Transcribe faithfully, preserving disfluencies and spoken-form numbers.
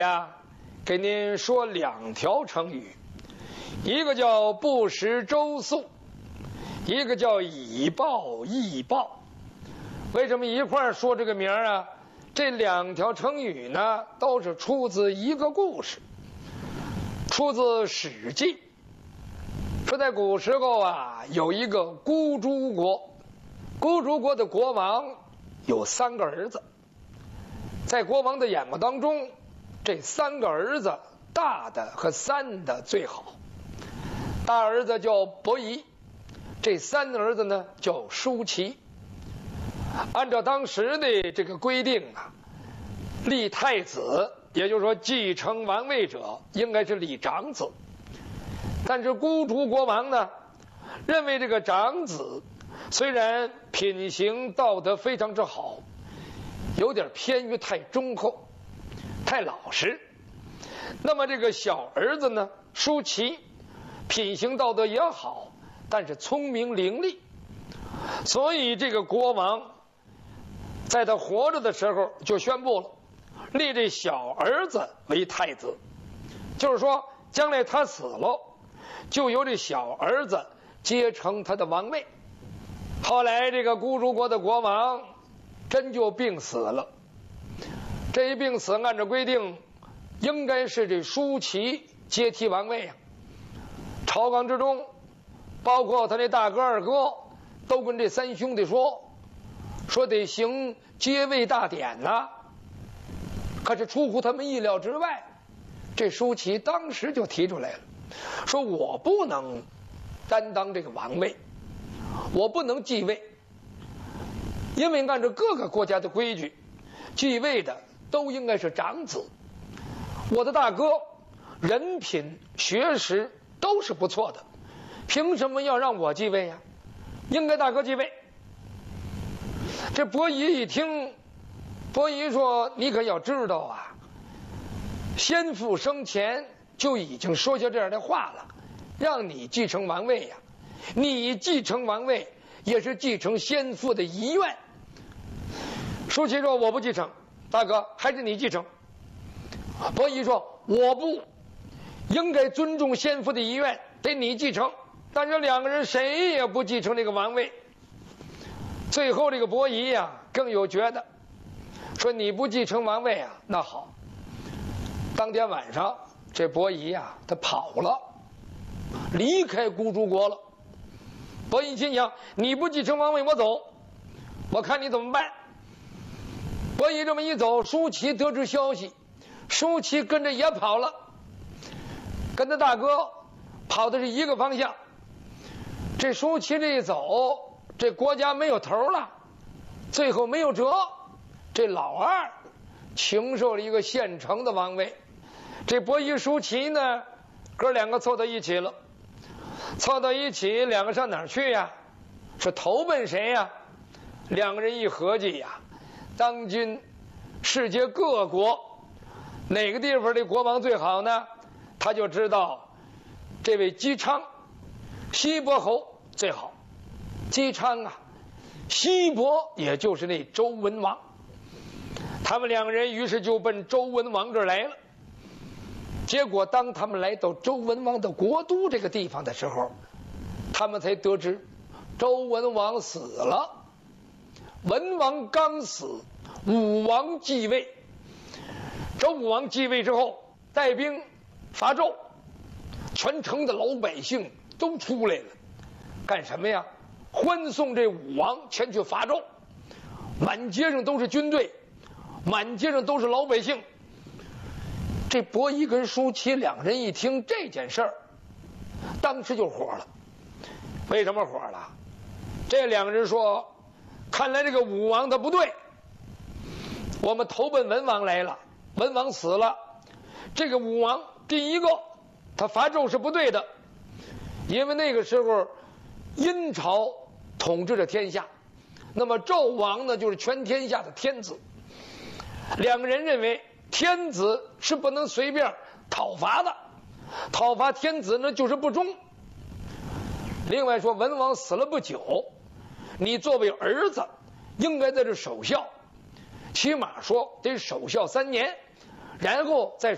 呀，给您说两条成语，一个叫不食周粟，一个叫以暴易暴。为什么一块儿说这个名儿啊？这两条成语呢，都是出自一个故事，出自《史记》。说在古时候啊，有一个孤诸国，孤诸国的国王有三个儿子。在国王的眼目当中，这三个儿子大的和三的最好。大儿子叫伯夷，这三儿子呢叫叔齐。按照当时的这个规定啊，立太子，也就是说继承王位者应该是立长子。但是孤诸国王呢，认为这个长子虽然品行道德非常之好，有点偏于太忠厚、太老实。那么这个小儿子呢，叔齐，品行道德也好，但是聪明伶俐，所以这个国王在他活着的时候就宣布了，立这小儿子为太子，就是说将来他死了，就由这小儿子接承他的王位。后来这个孤诸国的国王真就病死了，这一病死按照规定应该是这叔齐接替王位啊。朝纲之中，包括他那大哥二哥都跟这三兄弟说说得行接位大典呐、啊。可是出乎他们意料之外，这叔齐当时就提出来了，说我不能担当这个王位，我不能继位，因为按照各个国家的规矩，继位的都应该是长子。我的大哥人品学识都是不错的，凭什么要让我继位呀、啊？应该大哥继位。这伯夷一听，伯夷说：“你可要知道啊，先父生前就已经说下这样的话了，让你继承王位呀、啊。你继承王位也是继承先父的遗愿。”叔齐说：“我不继承，大哥还是你继承。”伯夷说：“我不，应该尊重先父的遗愿，得你继承。”但是两个人谁也不继承这个王位。最后这个伯夷呀、啊、更有觉得，说你不继承王位啊，那好。当天晚上这伯夷呀、啊、他跑了，离开孤诸国了。伯夷心想，你不继承王位我走，我看你怎么办。伯夷这么一走，叔齐得知消息，叔齐跟着也跑了，跟他大哥跑的是一个方向。这叔齐这一走，这国家没有头了，最后没有辙，这老二承受了一个现成的王位。这伯夷叔齐呢，哥两个凑到一起了，凑到一起，两个上哪儿去呀？是投奔谁呀？两个人一合计呀，当今世界各国哪个地方的国王最好呢？他就知道这位姬昌，西伯侯最好。姬昌啊，西伯也就是那周文王。他们两个人于是就奔周文王这儿来了。结果当他们来到周文王的国都这个地方的时候，他们才得知周文王死了。文王刚死，武王继位。周武王继位之后，带兵伐纣，全城的老百姓都出来了，干什么呀？欢送这武王前去伐纣。满街上都是军队，满街上都是老百姓。这伯夷跟叔齐两人一听这件事儿，当时就火了。为什么火了？这两个人说，看来这个武王他不对，我们投奔文王来了，文王死了，这个武王第一个他伐纣是不对的，因为那个时候殷朝统治着天下，那么纣王呢就是全天下的天子。两个人认为天子是不能随便讨伐的，讨伐天子呢就是不忠。另外说文王死了不久，你作为儿子应该在这守孝，起码说得守孝三年，然后再